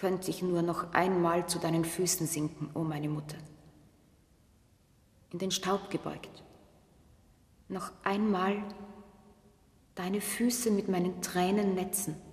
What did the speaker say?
könnte ich nur noch einmal zu deinen Füßen sinken, o meine Mutter. In den Staub gebeugt. Noch einmal deine Füße mit meinen Tränen netzen.